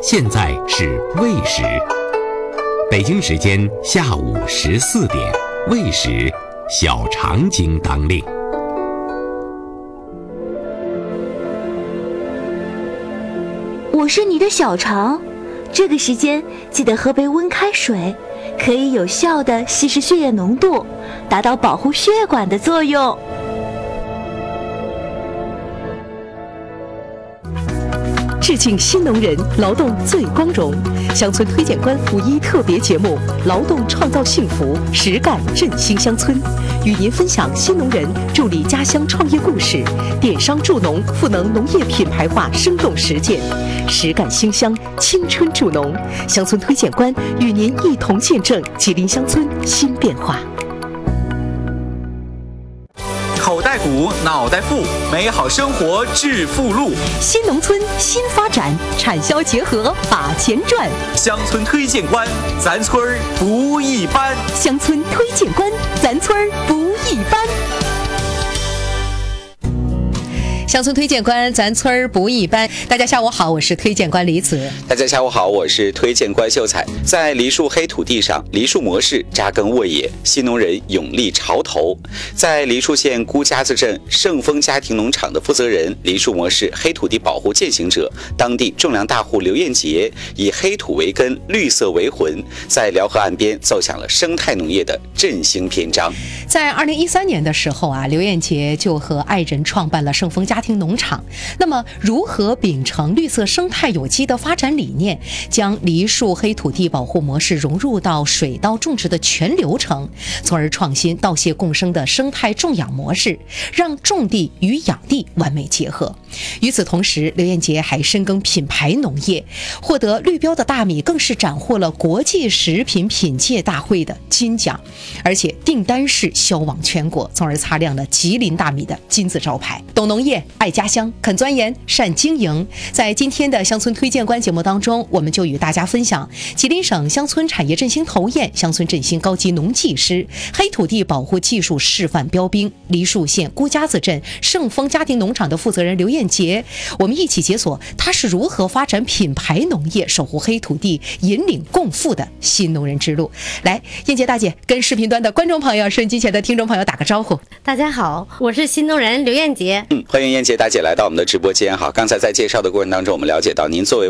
现在是未时，北京时间下午14点，未时，小肠经当令。 我是你的小肠，这个时间记得喝杯温开水，可以有效地稀释血液浓度，达到保护血管的作用。 致敬新农人劳动最光荣，乡村推荐官5·1特别节目《劳动创造幸福，实干振兴乡村》，与您分享新农人助力家乡创业故事，电商助农赋能农业品牌化生动实践，实干兴乡，青春助农。乡村推荐官与您一同见证吉林乡村新变化。 口袋鼓，脑袋富，美好生活致富路。 新农村新发展，产销结合把钱赚。 乡村推荐官，咱村儿不一般。 乡村推荐官，咱村儿不一般。乡村推荐官，咱村儿不一般。大家下午好，我是推荐官李子。 大家下午好，我是推荐官秀才。在梨树黑土地上，梨树模式扎根沃野，新农人勇立潮头。在梨树县孤家子镇盛丰家庭农场的负责人，梨树模式黑土地保护践行者，当地种粮大户刘艳杰，以黑土为根，绿色为魂，在辽河岸边奏响了生态农业的振兴篇章。 在2013年的时候啊，刘艳杰就和爱人创办了盛丰家庭农场。那么如何秉承绿色生态有机的发展理念，将梨树黑土地保护模式融入到水稻种植的全流程，从而创新稻蟹共生的生态种养模式，让种地与养地完美结合。与此同时，刘艳杰还深耕品牌农业，获得绿标的大米更是斩获了国际食品品鉴大会的金奖，而且订单是销往全国，从而擦亮了吉林大米的金字招牌。懂农业，爱家乡，肯钻研，善经营。在今天的乡村推荐官节目当中，我们就与大家分享吉林省乡村产业振兴头雁、乡村振兴高级农技师、黑土地保护技术示范标兵，梨树县孤家子镇盛丰家庭农场的负责人刘艳杰。我们一起解锁他是如何发展品牌农业，守护黑土地，引领共富的新农人之路。来，艳杰大姐跟视频端的观众朋友、收音机前的听众朋友打个招呼。 大家好，我是新农人刘艳杰。 欢迎艳杰大姐来到我们的直播间。好，刚才在介绍的过程当中，我们了解到您作为